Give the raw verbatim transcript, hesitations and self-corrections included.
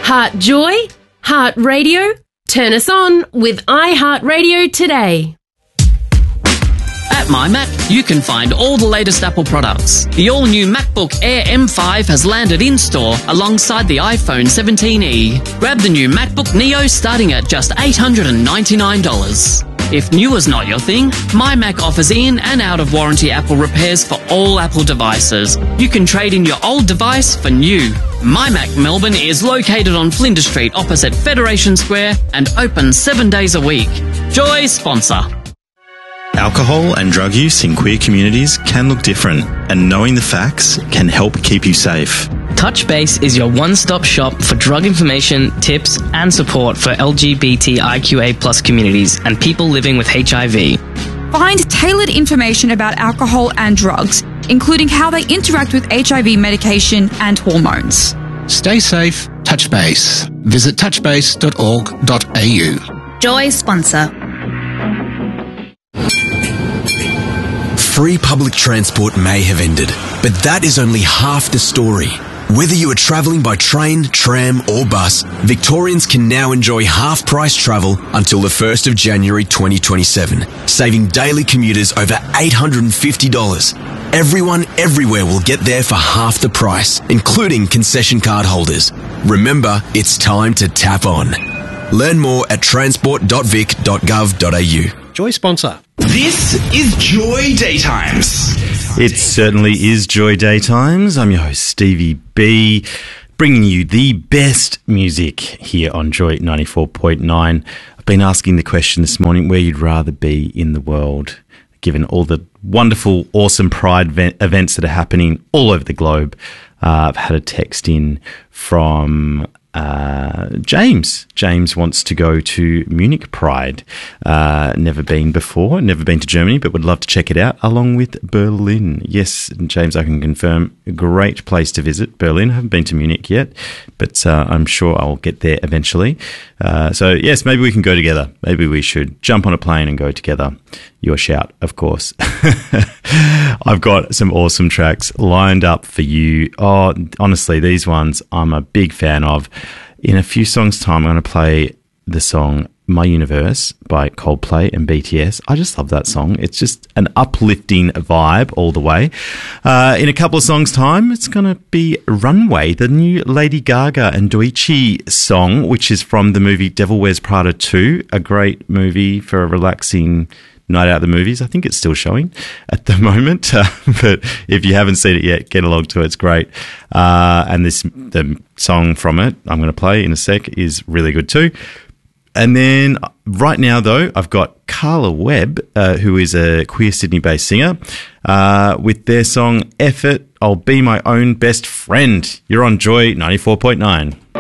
Heart Joy? Heart Radio? Turn us on with iHeartRadio today. At MyMac, you can find all the latest Apple products. The all-new MacBook Air M five has landed in-store alongside the iPhone seventeen e. Grab the new MacBook Neo starting at just eight hundred ninety-nine dollars. If new is not your thing, MyMac offers in and out-of-warranty Apple repairs for all Apple devices. You can trade in your old device for new. MyMac Melbourne is located on Flinders Street opposite Federation Square and open seven days a week. Joy sponsor. Alcohol and drug use in queer communities can look different, and knowing the facts can help keep you safe. Touchbase is your one-stop shop for drug information, tips, and support for L G B T I Q A plus communities and people living with H I V. Find tailored information about alcohol and drugs, including how they interact with H I V medication and hormones. Stay safe, Touchbase. Visit touchbase dot org dot a u. Joy sponsor. Free public transport may have ended, but that is only half the story. Whether you are travelling by train, tram or bus, Victorians can now enjoy half-price travel until the first of January twenty twenty-seven, saving daily commuters over eight hundred fifty dollars. Everyone everywhere will get there for half the price, including concession card holders. Remember, it's time to tap on. Learn more at transport dot vic dot gov dot a u. Joy sponsor. This is Joy Daytimes. It certainly is Joy Daytimes. I'm your host, Stevie B, bringing you the best music here on Joy ninety-four point nine. I've been asking the question this morning, where you'd rather be in the world, given all the wonderful, awesome Pride ve- events that are happening all over the globe. Uh, I've had a text in from uh, James. James wants to go to Munich Pride. Uh, never been before, never been to Germany, but would love to check it out, along with Berlin. Yes, James, I can confirm, a great place to visit, Berlin. I haven't been to Munich yet, but uh, I'm sure I'll get there eventually. Uh, so, yes, maybe we can go together. Maybe we should jump on a plane and go together. Your shout, of course. I've got some awesome tracks lined up for you. Oh, honestly, these ones I'm a big fan of. In a few songs' time, I'm going to play the song My Universe by Coldplay and B T S. I just love that song. It's just an uplifting vibe all the way. Uh, in a couple of songs' time, it's going to be Runway, the new Lady Gaga and Doechii song, which is from the movie Devil Wears Prada two, a great movie for a relaxing night out at the movies. I think it's still showing at the moment, uh, but if you haven't seen it yet, get along to it. It's great. Uh, and this the song from it I'm going to play in a sec is really good too. And then right now, though, I've got Carla Webb, uh, who is a queer Sydney-based singer, uh, with their song Effort, I'll Be My Own Best Friend. You're on Joy ninety-four point nine.